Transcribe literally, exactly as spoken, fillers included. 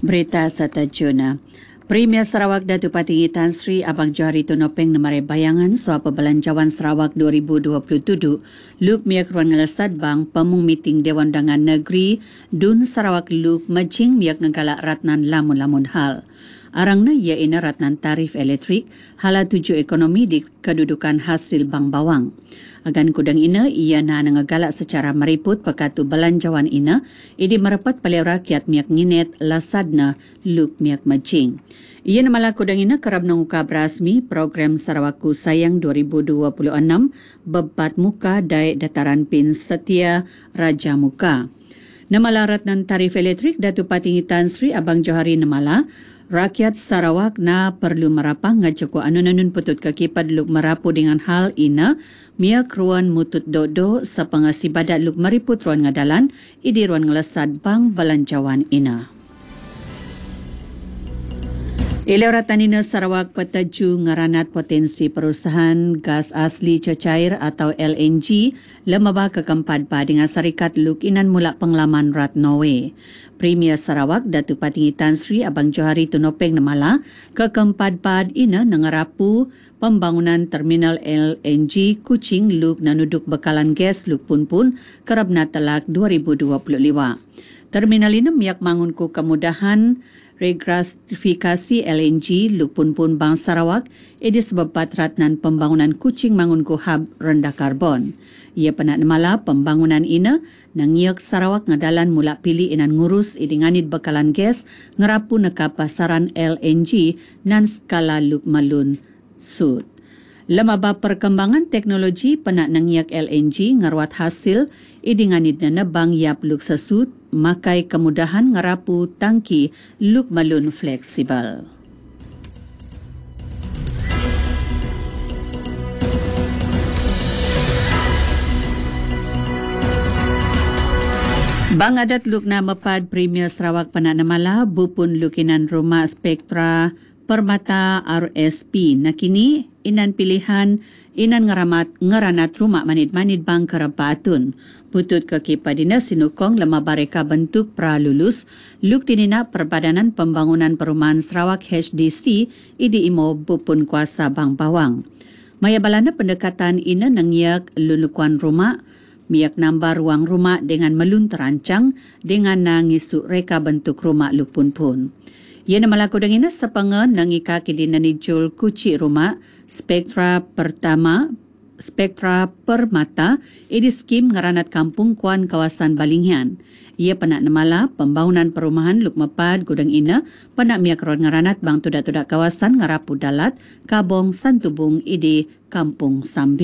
Berita setajuna. Premier Sarawak Datuk Patinggi Tan Sri Abang Johari Tunopeng nemare bayangan soal Perbelanjawan Sarawak dua ribu dua puluh tujuh. Luk miak ruang ngelesat bang pemung meeting Dewan Undangan Negeri Dun Sarawak Luk Majing miak ngegalak ratnan lamun-lamun hal. Arangna ia ina ratnan tarif elektrik hala tuju ekonomi di kedudukan hasil bang bawang. Agan kudang ina ia na ngegalak secara meriput pekatu belanjawan ina idi merepat palai rakyat miak nginet lasadna luk miak majing. Ia namala kudang ina kerap nanguka berasmi program Sarawakku Sayang dua ribu dua puluh enam bebat muka daik dataran pin setia Raja Muka. Namala ratnan tarif elektrik Datuk Patinggi Tan Sri Abang Johari namala rakyat Sarawak na perlu merapang ngajaku anun-anun putut kakipad luk merapu dengan hal ina miak ruan mutut dodo sepengasi badat luk meriput ruan ngadalan idi ruan ngelesat bang belanjawan ina. Ilawratan ina Sarawak petaju ngeranat potensi perusahaan gas asli cecair atau L N G lemaba keempat ba dengan syarikat luk inan mula penglaman rat Norway. Premier Sarawak Datuk Patinggi Tan Sri Abang Johari Tunopeng namala keempat ba ina nengerapu pembangunan terminal L N G Kuching luk nanuduk bekalan gas luk pun-pun kerap natelak dua ribu dua puluh lima. Terminal ini miak mangunku kemudahan regrasifikasi L N G lupun-pun Bang Sarawak ini sebab patratnan pembangunan Kuching mangunku hub rendah karbon. Ia penat namala pembangunan ina nangiak Sarawak ngadalan mula pilih inan ngurus idinganid bekalan gas ngerapu neka pasaran L N G nan skala luk malun sud. Lemaba perkembangan teknologi penak nangiak L N G ngarwat hasil idinganid na nebang yap luk sesut makai kemudahan ngerapu tangki luk malun fleksibel. Bang adat luk na mepad Premier Sarawak penak namala bupun lukinan rumah Spektra Permata R S P nakini inan pilihan inan ngeramat ngeranat rumah manid-manid bang kerapatun. Putut kekipadina sinukong lema bareka bentuk pra-lulus luk tinina Perbadanan Pembangunan Perumahan Sarawak H D C idi imo bupun kuasa bang bawang. Maya balana pendekatan ina nangiak lunukuan rumah miak nambah ruang rumah dengan melun terancang dengan nangisuk reka bentuk rumah luk pun-pun. Ia nama laku dengan sepengen nangika kidina nijul kuci rumah Spektra Pertama Spektra Permata ini skim ngaranat kampung kuan kawasan Balinghian. Ia penak namala pembangunan perumahan luk mepad gudang ina penak miak ron ngaranat bang tudak-tudak kawasan ngarapu dalat Kabong Santubung idi Kampung Sambil.